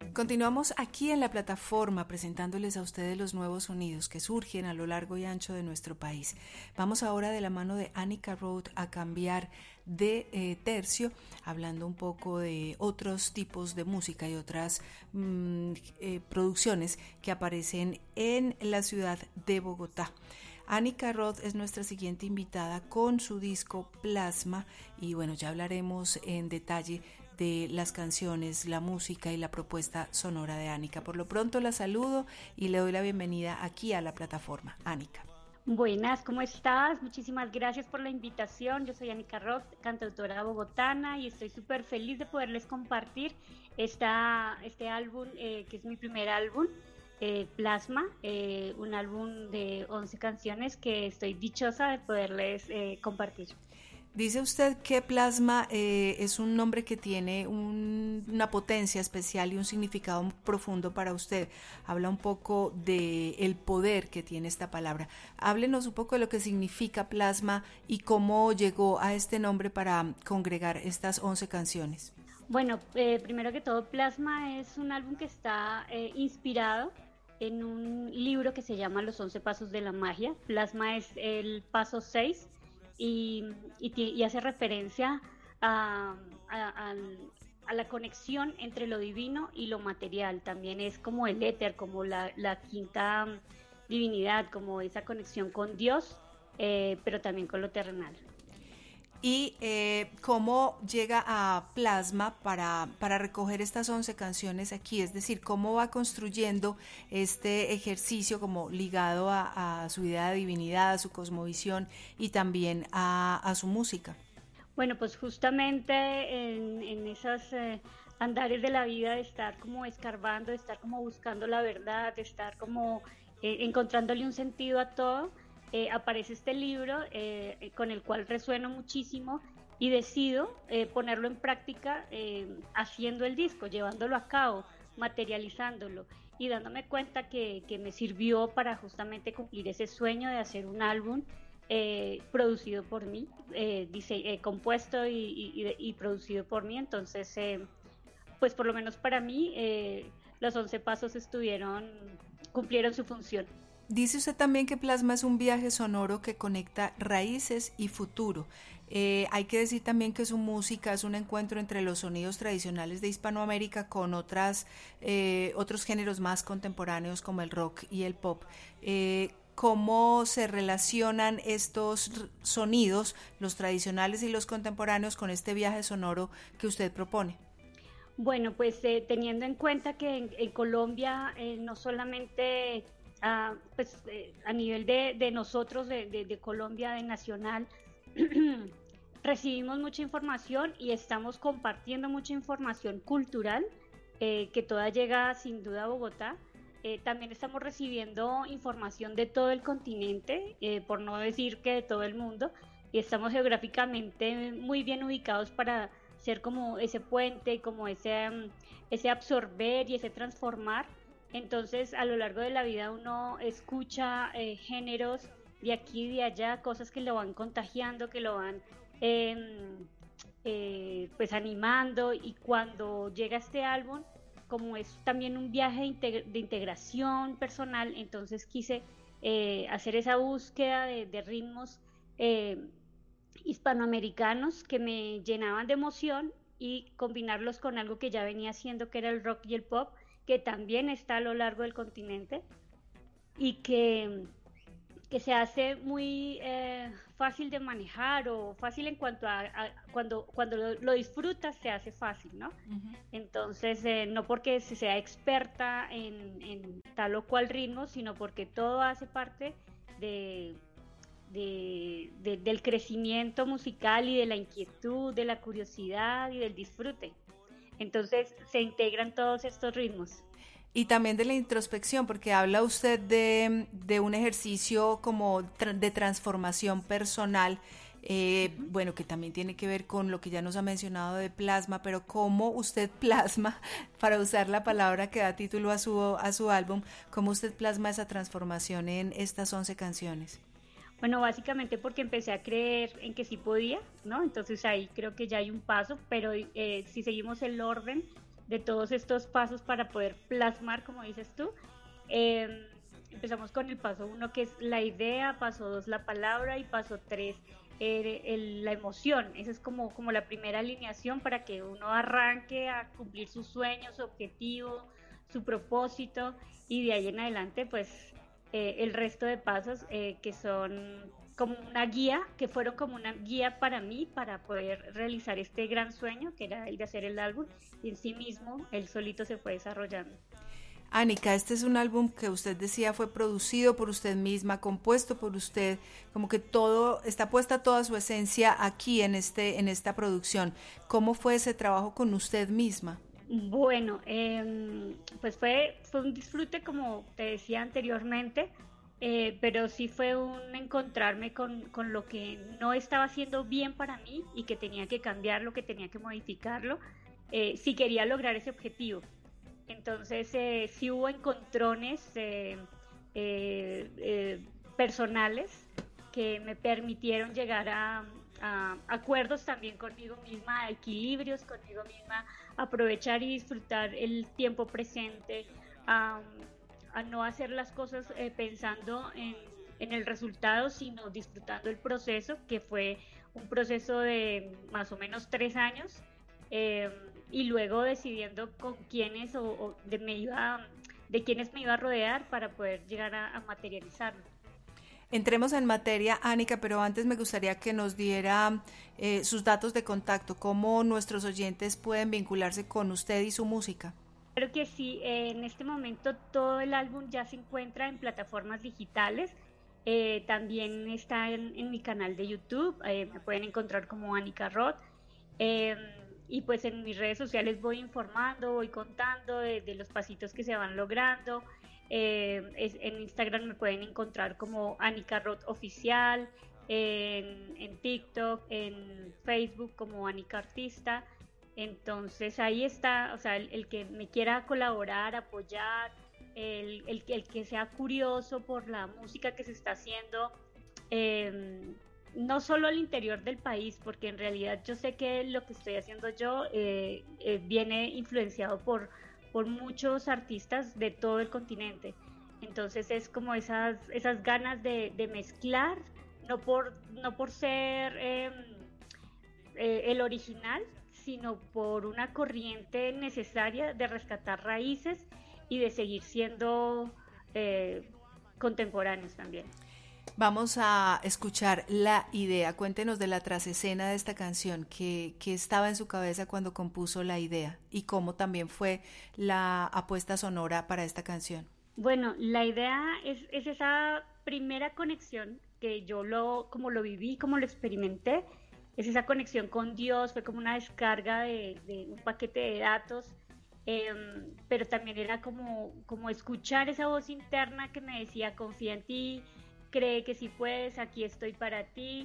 Continuamos aquí en la plataforma presentándoles a ustedes los nuevos sonidos que surgen a lo largo y ancho de nuestro país. Vamos ahora de la mano de Anika Roth a cambiar de tercio, hablando un poco de otros tipos de música y otras producciones que aparecen en la ciudad de Bogotá. Anika Roth es nuestra siguiente invitada con su disco Plasma y bueno, ya hablaremos en detalle de las canciones, la música y la propuesta sonora de Anika. Por lo pronto la saludo y le doy la bienvenida aquí a la plataforma. Anika. Buenas, ¿cómo estás? Muchísimas gracias por la invitación. Yo soy Anika Roth, cantautora bogotana, y estoy súper feliz de poderles compartir este álbum, que es mi primer álbum, Plasma, un álbum de 11 canciones que estoy dichosa de poderles compartir. Dice usted que Plasma es un nombre que tiene una potencia especial y un significado profundo para usted. Habla un poco del poder que tiene esta palabra. Háblenos un poco de lo que significa Plasma y cómo llegó a este nombre para congregar estas 11 canciones. Bueno, primero que todo, Plasma es un álbum que está inspirado en un libro que se llama Los 11 Pasos de la Magia. Plasma es el paso 6. Y hace referencia a la conexión entre lo divino y lo material. También es como el éter, como la quinta divinidad, como esa conexión con Dios, pero también con lo terrenal. Y cómo llega a Plasma para recoger estas 11 canciones aquí, es decir, cómo va construyendo este ejercicio como ligado a su idea de divinidad, a su cosmovisión y también a su música. Bueno, pues justamente en esos andares de la vida, de estar como escarbando, de estar como buscando la verdad, de estar como encontrándole un sentido a todo, aparece este libro con el cual resueno muchísimo y decido ponerlo en práctica haciendo el disco, llevándolo a cabo, materializándolo y dándome cuenta que me sirvió para justamente cumplir ese sueño de hacer un álbum producido por mí, compuesto y producido por mí. Entonces, pues por lo menos para mí, los 11 pasos cumplieron su función. Dice usted también que Plasma es un viaje sonoro que conecta raíces y futuro. Hay que decir también que su música es un encuentro entre los sonidos tradicionales de Hispanoamérica con otros géneros más contemporáneos como el rock y el pop. ¿Cómo se relacionan estos sonidos, los tradicionales y los contemporáneos, con este viaje sonoro que usted propone? Bueno, pues teniendo en cuenta que en Colombia no solamente a nivel de nosotros, de Colombia, de nacional, recibimos mucha información y estamos compartiendo mucha información cultural que toda llega sin duda a Bogotá. También estamos recibiendo información de todo el continente, por no decir que de todo el mundo, y estamos geográficamente muy bien ubicados para ser como ese puente, como ese absorber y ese transformar. Entonces, a lo largo de la vida uno escucha géneros de aquí y de allá, cosas que lo van contagiando, que lo van pues animando, y cuando llega este álbum, como es también un viaje de integración personal, entonces quise hacer esa búsqueda de ritmos hispanoamericanos que me llenaban de emoción y combinarlos con algo que ya venía haciendo, que era el rock y el pop, que también está a lo largo del continente y que se hace muy fácil de manejar, o fácil en cuanto a cuando lo disfrutas se hace fácil, ¿no? Uh-huh. Entonces, no porque se sea experta en tal o cual ritmo, sino porque todo hace parte del crecimiento musical y de la inquietud, de la curiosidad y del disfrute. Entonces se integran todos estos ritmos. Y también de la introspección, porque habla usted de un ejercicio como de transformación personal, bueno, que también tiene que ver con lo que ya nos ha mencionado de Plasma, pero cómo usted plasma, para usar la palabra que da título a su álbum, cómo usted plasma esa transformación en estas 11 canciones. Bueno, básicamente porque empecé a creer en que sí podía, ¿no? Entonces ahí creo que ya hay un paso, pero si seguimos el orden, de todos estos pasos para poder plasmar, como dices tú. Empezamos con el paso 1, que es la idea, paso 2 la palabra y paso 3 la emoción. Esa es como la primera alineación para que uno arranque a cumplir sus sueños, su objetivo, su propósito, y de ahí en adelante pues el resto de pasos que son como una guía, que fueron como una guía para mí para poder realizar este gran sueño que era el de hacer el álbum, y en sí mismo él solito se fue desarrollando. Anika, este es un álbum que usted decía fue producido por usted misma, compuesto por usted, como que todo, está puesta toda su esencia aquí en esta producción. ¿Cómo fue ese trabajo con usted misma? Bueno, pues fue un disfrute, como te decía anteriormente, pero sí fue un encontrarme con lo que no estaba haciendo bien para mí y que tenía que cambiarlo, que tenía que modificarlo, si quería lograr ese objetivo. Entonces sí hubo encontrones personales que me permitieron llegar a acuerdos también conmigo misma, a equilibrios conmigo misma, aprovechar y disfrutar el tiempo presente, a no hacer las cosas pensando en el resultado, sino disfrutando el proceso, que fue un proceso de más o menos 3 años, y luego decidiendo con quiénes de quiénes me iba a rodear para poder llegar a materializarlo. Entremos en materia, Anika, pero antes me gustaría que nos diera sus datos de contacto, cómo nuestros oyentes pueden vincularse con usted y su música. Creo que sí, en este momento todo el álbum ya se encuentra en plataformas digitales, también está en mi canal de YouTube, me pueden encontrar como Anika Roth, y pues en mis redes sociales voy informando, voy contando de los pasitos que se van logrando. En Instagram me pueden encontrar como Anika Roth Oficial, en TikTok, en Facebook como Anika Artista. Entonces ahí está, o sea, el que me quiera colaborar, apoyar, el que sea curioso por la música que se está haciendo, no solo al interior del país, porque en realidad yo sé que lo que estoy haciendo yo viene influenciado por muchos artistas de todo el continente. Entonces es como esas ganas de mezclar, no por ser el original, sino por una corriente necesaria de rescatar raíces y de seguir siendo contemporáneos también. Vamos a escuchar La Idea. Cuéntenos de la trasescena de esta canción, que estaba en su cabeza cuando compuso la idea y cómo también fue la apuesta sonora para esta canción. Bueno, la idea es esa primera conexión que yo como lo viví, como lo experimenté, es esa conexión con Dios, fue como una descarga de un paquete de datos, pero también era como escuchar esa voz interna que me decía, confía en ti, cree que sí puedes, aquí estoy para ti,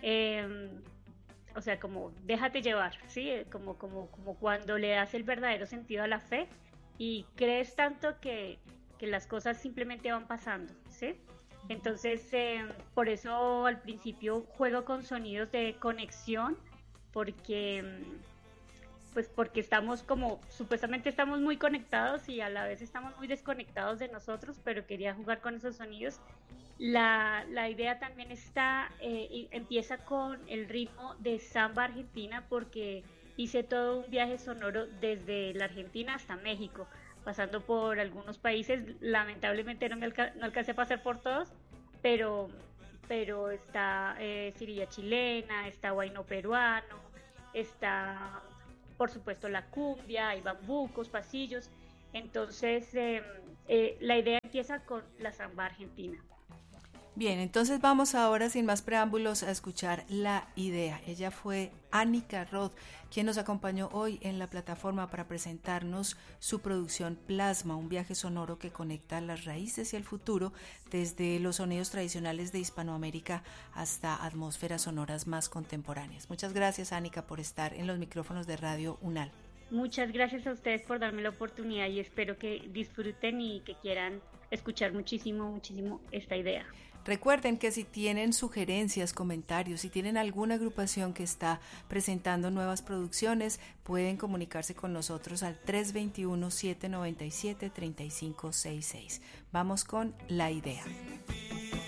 o sea, como déjate llevar, ¿sí? Como cuando le das el verdadero sentido a la fe y crees tanto que las cosas simplemente van pasando, ¿sí? Entonces, por eso al principio juego con sonidos de conexión, porque estamos supuestamente estamos muy conectados y a la vez estamos muy desconectados de nosotros, pero quería jugar con esos sonidos. La idea también empieza con el ritmo de samba argentina, porque hice todo un viaje sonoro desde la Argentina hasta México, pasando por algunos países. Lamentablemente no alcancé a pasar por todos, pero está Cirilla chilena, está Huayno peruano, está por supuesto la cumbia, hay bambucos, pasillos. Entonces la idea empieza con la samba argentina. Bien, entonces vamos ahora sin más preámbulos a escuchar La Idea. Ella fue Anika Roth, quien nos acompañó hoy en la plataforma para presentarnos su producción Plasma, un viaje sonoro que conecta las raíces y el futuro desde los sonidos tradicionales de Hispanoamérica hasta atmósferas sonoras más contemporáneas. Muchas gracias, Anika, por estar en los micrófonos de Radio UNAL. Muchas gracias a ustedes por darme la oportunidad y espero que disfruten y que quieran escuchar muchísimo esta idea. Recuerden que si tienen sugerencias, comentarios, si tienen alguna agrupación que está presentando nuevas producciones, pueden comunicarse con nosotros al 321-797-3566. Vamos con La Idea.